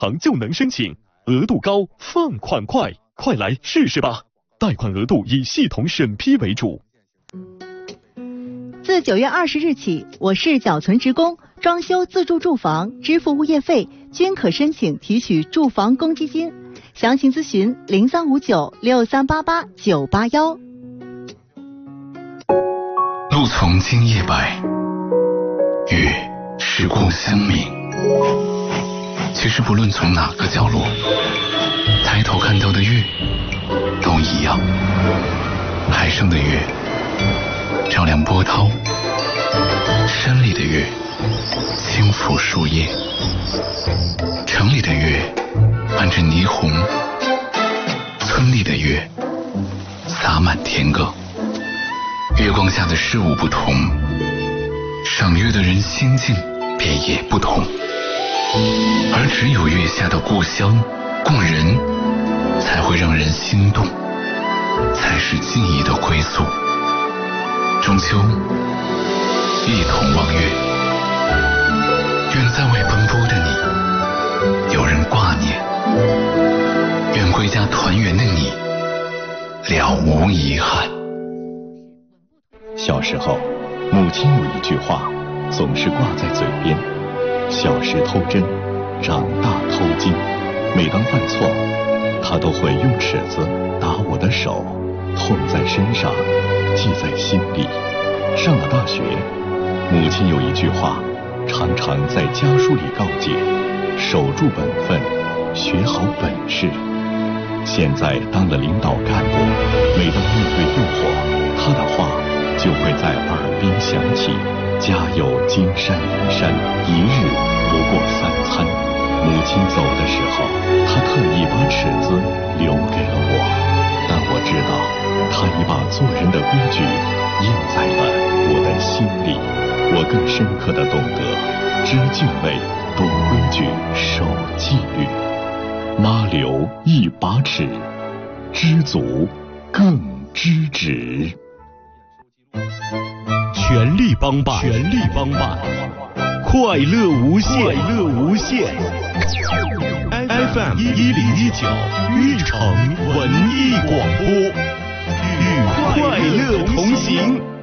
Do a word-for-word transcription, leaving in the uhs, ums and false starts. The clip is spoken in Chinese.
行就能申请，额度高，放款快，快来试试吧！贷款额度以系统审批为主。 自九月二十日起，我市缴存职工装修自住住房支付物业费均可申请提取住房公积金，详情咨询零三五九六三八八九八幺。 路从今夜白，月时故乡明。其实不论从哪个角落，抬头看到的月都一样。海上的月照亮波涛，山里的月轻抚树叶，城里的月伴着霓虹，村里的月洒满田埂。月光下的事物不同，赏月的人心境便也不同。而只有月下的故乡故人，才会让人心动，才是记忆的归宿。中秋一同望月，愿在外奔波的你有人挂念，愿归家团圆的你了无遗憾。 小时候，母亲有一句话总是挂在嘴边：小时偷针，长大偷金。每当犯错，她都会用尺子打我的手，痛在身上，记在心里。上了大学，母亲有一句话常常在家书里告诫：守住本分，学好本事。现在当了领导干部，每当面对诱惑，她的话就会在耳边响起：家有金山银山，一日不过三餐。母亲走的时候，她特意把尺子留给了我，但我知道她已把做人的规矩印在了我的心里。我更深刻地懂得知敬畏，懂规矩，守纪律。妈留一把尺，知足更知止。 全力帮办，全力帮办，快乐无限，快乐无限。F M 一零一九玉城文艺广播，与快乐同行。